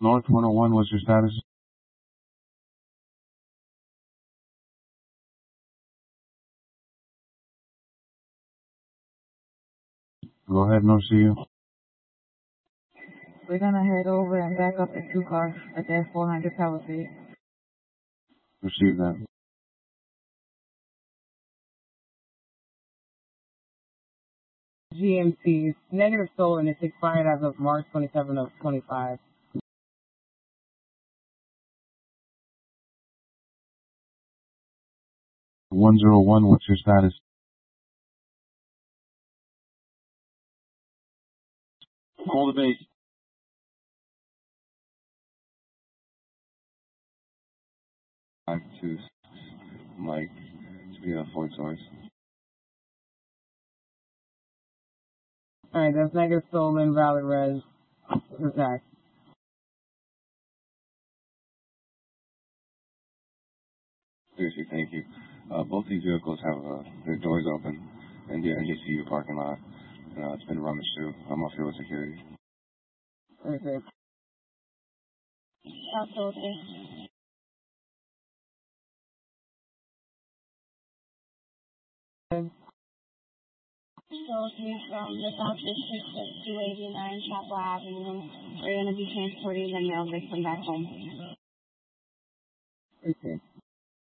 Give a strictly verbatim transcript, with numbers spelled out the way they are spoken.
North one oh one, what's your status? Go ahead, no see you. We're gonna head over and back up in two cars at the four hundred Palisade. Receive that. G M Cs. Negative stolen. It's expired as of March twenty-seventh of twenty-five. one oh one, what's your status? Call the base. Five two Mike. To be a Fort Source. Alright, that's negative stolen, valid res. Protect. Seriously, thank you. Uh, both these vehicles have uh, their doors open in the N J C U parking lot. Uh, it's been rummaged through. I'm off here with security. Okay. Absolutely. So he's from the South District of two eighty-nine Chapel Avenue. We're going to be transporting the male victim back home. Okay.